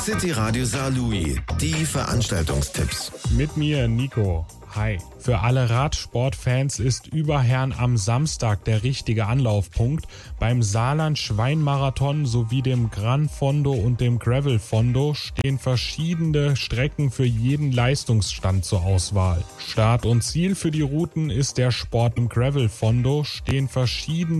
City Radio Saarlouis, die Veranstaltungstipps. Mit mir, Nico. Hi. Für alle Radsportfans ist Überherrn am Samstag der richtige Anlaufpunkt. Beim Saarland-Schweinmarathon sowie dem Gran Fondo und dem Gravel Fondo stehen verschiedene Strecken für jeden Leistungsstand zur Auswahl. Start und Ziel für die Routen ist der Sport im Gravel Fondo, stehen verschiedene